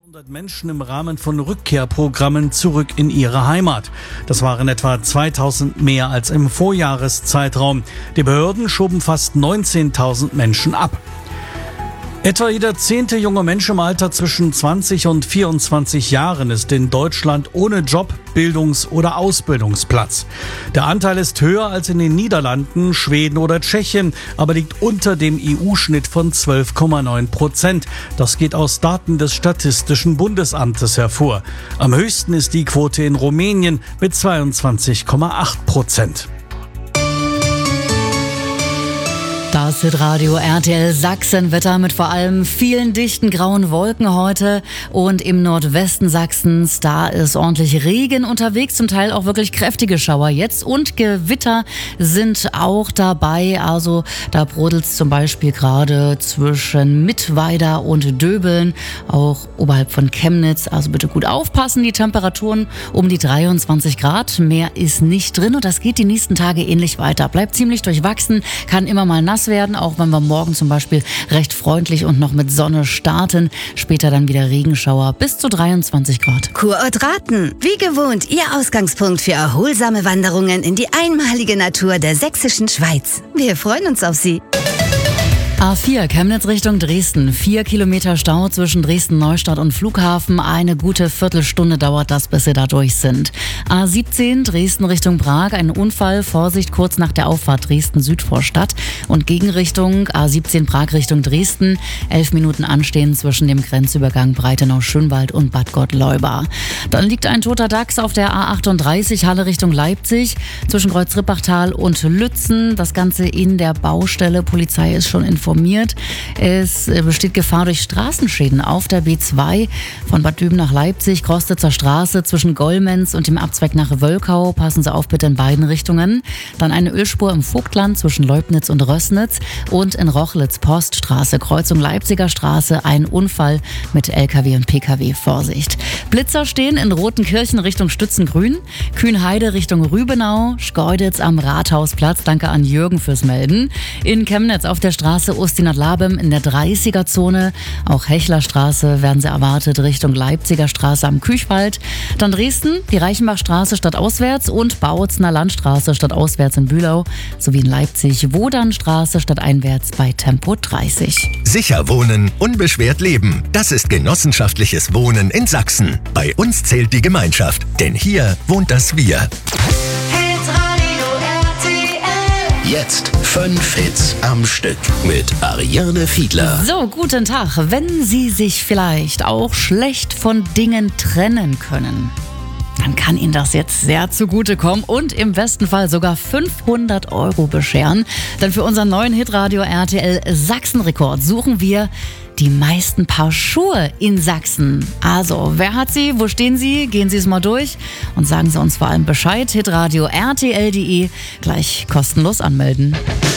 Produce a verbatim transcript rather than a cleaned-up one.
hundert Menschen im Rahmen von Rückkehrprogrammen zurück in ihre Heimat. Das waren etwa zweitausend mehr als im Vorjahreszeitraum. Die Behörden schoben fast neunzehntausend Menschen ab. Etwa jeder zehnte junge Mensch im Alter zwischen zwanzig und vierundzwanzig Jahren ist in Deutschland ohne Job, Bildungs- oder Ausbildungsplatz. Der Anteil ist höher als in den Niederlanden, Schweden oder Tschechien, aber liegt unter dem E U-Schnitt von zwölf Komma neun Prozent. Das geht aus Daten des Statistischen Bundesamtes hervor. Am höchsten ist die Quote in Rumänien mit zweiundzwanzig Komma acht Prozent. Das Hitradio R T L Sachsen-Wetter mit vor allem vielen dichten grauen Wolken heute und im Nordwesten Sachsens, da ist ordentlich Regen unterwegs, zum Teil auch wirklich kräftige Schauer jetzt und Gewitter sind auch dabei, also da brodelt es zum Beispiel gerade zwischen Mittweida und Döbeln, auch oberhalb von Chemnitz, also bitte gut aufpassen, die Temperaturen um die dreiundzwanzig Grad, mehr ist nicht drin und das geht die nächsten Tage ähnlich weiter, bleibt ziemlich durchwachsen, kann immer mal nass werden, auch wenn wir morgen zum Beispiel recht freundlich und noch mit Sonne starten. Später dann wieder Regenschauer bis zu dreiundzwanzig Grad. Kurort Rathen, wie gewohnt, Ihr Ausgangspunkt für erholsame Wanderungen in die einmalige Natur der sächsischen Schweiz. Wir freuen uns auf Sie. A vier, Chemnitz Richtung Dresden. Vier Kilometer Stau zwischen Dresden-Neustadt und Flughafen. Eine gute Viertelstunde dauert das, bis Sie da durch sind. A siebzehn, Dresden Richtung Prag. Ein Unfall, Vorsicht, kurz nach der Auffahrt Dresden-Südvorstadt. Und Gegenrichtung A siebzehn, Prag Richtung Dresden. Elf Minuten Anstehen zwischen dem Grenzübergang Breitenau-Schönwald und Bad Gottleuba. Dann liegt ein toter Dachs auf der A achtunddreißig, Halle Richtung Leipzig. Zwischen Kreuz-Rippachtal und Lützen. Das Ganze in der Baustelle. Polizei ist schon informiert. Es besteht Gefahr durch Straßenschäden auf der B zwei von Bad Düben nach Leipzig, Grostitzer Straße zwischen Golmenz und dem Abzweig nach Wölkau. Passen Sie auf bitte in beiden Richtungen. Dann eine Ölspur im Vogtland zwischen Leubnitz und Rößnitz und in Rochlitz Poststraße, Kreuzung Leipziger Straße, ein Unfall mit L K W und P K W. Vorsicht. Blitzer stehen in Rotenkirchen Richtung Stützengrün, Kühnheide Richtung Rübenau, Schkeuditz am Rathausplatz. Danke an Jürgen fürs Melden. In Chemnitz auf der Straße Ustinat-Labem in der dreißiger-Zone. Auch Hechlerstraße werden Sie erwartet Richtung Leipziger Straße am Küchwald. Dann Dresden, die Reichenbachstraße stadtauswärts und Bautzener Landstraße stadtauswärts in Bühlau sowie in Leipzig Wodernstraße stadteinwärts bei Tempo dreißig. Sicher wohnen, unbeschwert leben. Das ist genossenschaftliches Wohnen in Sachsen. Bei uns zählt die Gemeinschaft, denn hier wohnt das Wir. Jetzt fünf Hits am Stück mit Ariane Fiedler. So, guten Tag. Wenn Sie sich vielleicht auch schlecht von Dingen trennen können, dann kann Ihnen das jetzt sehr zugutekommen und im besten Fall sogar fünfhundert Euro bescheren. Denn für unseren neuen Hitradio R T L Sachsen-Rekord suchen wir die meisten Paar Schuhe in Sachsen. Also, wer hat sie? Wo stehen sie? Gehen Sie es mal durch und sagen Sie uns vor allem Bescheid. Hitradio R T L punkt de, gleich kostenlos anmelden.